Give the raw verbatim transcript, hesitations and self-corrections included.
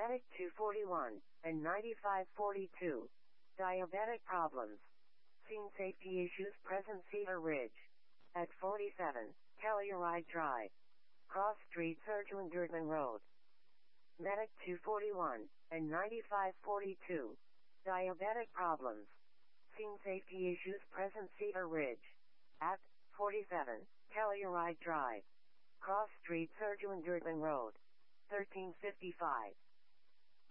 Medic two forty-one and ninety-five forty-two. Diabetic problems. Seen safety issues present Cedar Ridge. At forty-seven, Telluride Drive. Cross Street Sergeant Girdman Road. Medic two forty-one and ninety-five forty-two. Diabetic problems. Seen safety issues present Cedar Ridge. At forty-seven, Telluride Drive. Cross Street Sergeant Girdman Road. thirteen fifty-five.